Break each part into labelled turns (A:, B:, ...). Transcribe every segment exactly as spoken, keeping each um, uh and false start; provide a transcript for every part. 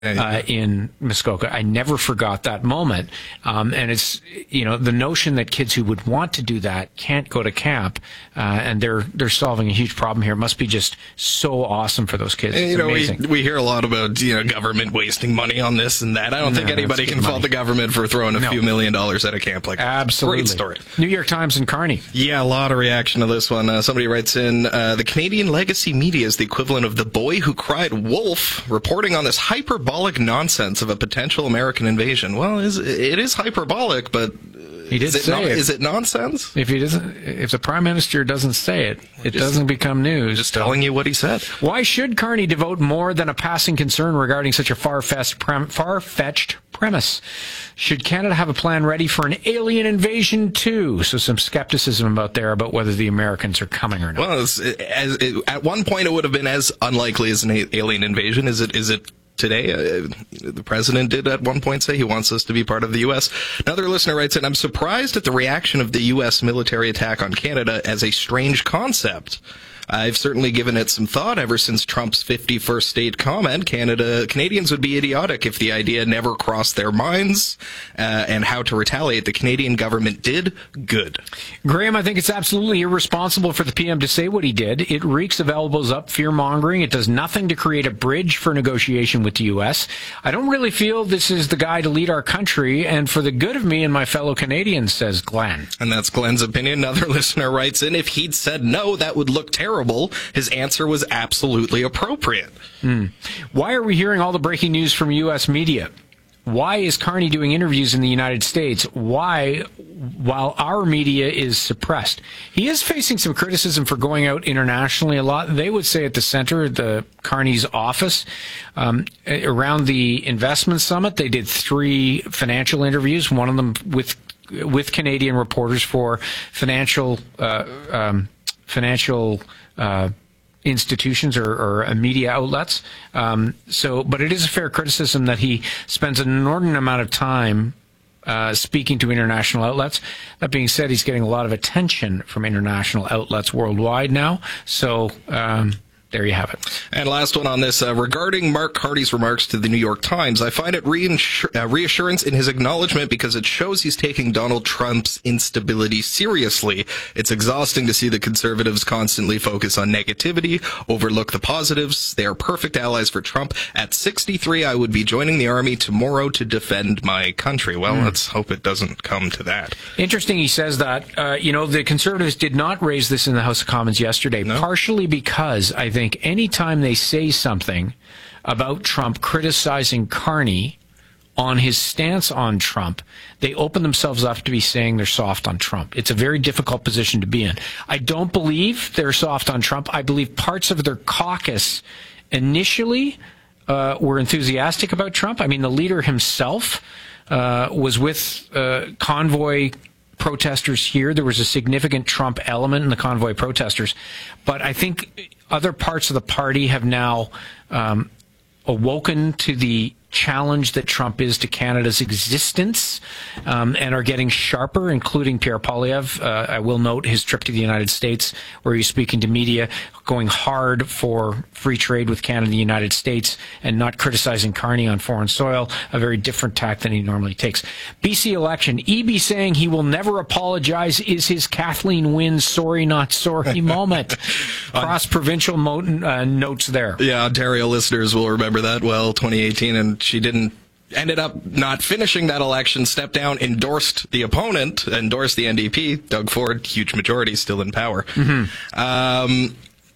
A: Uh, in Muskoka. I never forgot that moment. Um, and it's, you know, the notion that kids who would want to do that can't go to camp, uh, and they're, they're solving a huge problem here. It must be just so awesome for those kids.
B: And,
A: it's
B: you know,
A: amazing.
B: we, we hear a lot about, you know, government wasting money on this and that. I don't
A: No,
B: think anybody can fault
A: money.
B: the government for throwing a
A: No.
B: few million dollars at a camp like that.
A: Absolutely.
B: Great story.
A: New York Times and Carney.
B: Yeah, a lot of reaction to this one. Uh, somebody writes in, uh, the Canadian legacy media is the equivalent of the boy who cried wolf, reporting on this hyperbolic nonsense of a potential American invasion. Well, is, it is hyperbolic, but
A: He did
B: is it,
A: say
B: non-
A: it.
B: is it nonsense?
A: If he doesn't, if the Prime Minister doesn't say it, it
B: just-
A: doesn't become news.
B: Just telling you what he said.
A: Why should Carney devote more than a passing concern regarding such a far-fetched, prem- far-fetched premise? Should Canada have a plan ready for an alien invasion too? So some skepticism about there about whether the Americans are coming or not.
B: Well, it's, as, it, at one point it would have been as unlikely as an a- alien invasion. Is it? Is it? Today, uh, the president did at one point say he wants us to be part of the U S. Another listener writes in, I'm surprised at the reaction of the U S military attack on Canada as a strange concept. I've certainly given it some thought ever since Trump's fifty-first state comment. Canada, Canadians would be idiotic if the idea never crossed their minds, uh, and how to retaliate. The Canadian government did good.
A: Graham, I think it's absolutely irresponsible for the P M to say what he did. It reeks of elbows up fear-mongering. It does nothing to create a bridge for negotiation with the U S. I don't really feel this is the guy to lead our country, and for the good of me and my fellow Canadians, says Glenn.
B: And that's Glenn's opinion. Another listener writes in, if he'd said no, that would look terrible. His answer was absolutely appropriate.
A: Hmm. Why are we hearing all the breaking news from U S media? Why is Carney doing interviews in the United States? Why, while our media is suppressed? He is facing some criticism for going out internationally a lot. They would say at the center, the Carney's office, um, around the investment summit, they did three financial interviews, one of them with with Canadian reporters for financial uh, um, financial uh, institutions or, or uh, media outlets. Um, so, but it is a fair criticism that he spends an inordinate amount of time uh, speaking to international outlets. That being said, he's getting a lot of attention from international outlets worldwide now. So, um, there you have it.
B: And last one on this, uh, regarding Mark Carty's remarks to the New York Times, I find it reinsur- uh, reassurance in his acknowledgement because it shows he's taking Donald Trump's instability seriously. It's exhausting to see the conservatives constantly focus on negativity, overlook the positives. They are perfect allies for Trump. At sixty-three, I would be joining the army tomorrow to defend my country. Well, mm. let's hope it doesn't come to that.
A: Interesting he says that. Uh, you know, the conservatives did not raise this in the House of Commons yesterday, no? partially because I think anytime they say something about Trump criticizing Carney on his stance on Trump, they open themselves up to be saying they're soft on Trump. It's a very difficult position to be in. I don't believe they're soft on Trump. I believe parts of their caucus initially uh, were enthusiastic about Trump. I mean, the leader himself uh, was with uh, convoy protesters here. There was a significant Trump element in the convoy protesters. But I think other parts of the party have now um, awoken to the challenge that Trump is to Canada's existence, um, and are getting sharper, including Pierre Poilievre. Uh, I will note his trip to the United States, where he's speaking to media, going hard for free trade with Canada and the United States, and not criticizing Carney on foreign soil, a very different tack than he normally takes. B C election, Eby saying he will never apologize is his Kathleen Wynne sorry not sorry moment. Cross-provincial mo- uh, notes there.
B: Yeah, Ontario listeners will remember that well, twenty eighteen, and she didn't, ended up not finishing that election, stepped down, endorsed the opponent, endorsed the N D P, Doug Ford, huge majority, still in power. Mm-hmm. Um,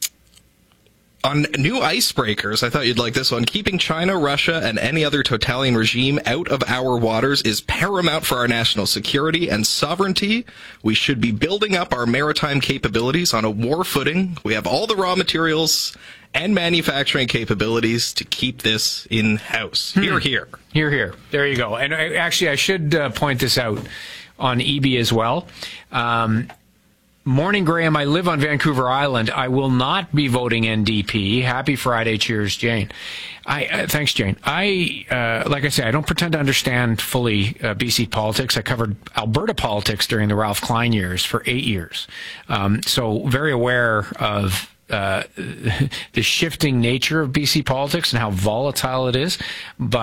B: on new icebreakers, I thought you'd like this one. Keeping China, Russia, and any other totalitarian regime out of our waters is paramount for our national security and sovereignty. We should be building up our maritime capabilities on a war footing. We have all the raw materials and manufacturing capabilities to keep this in-house. Hmm. Here, here.
A: Here, here. There you go. And I, actually, I should uh, point this out on Eby as well. Um, Morning, Graham. I live on Vancouver Island. I will not be voting N D P. Happy Friday. Cheers, Jane. I uh, thanks, Jane. I uh, like I say, I don't pretend to understand fully uh, B C politics. I covered Alberta politics during the Ralph Klein years for eight years, um, so very aware of uh, the shifting nature of B C politics and how volatile it is. But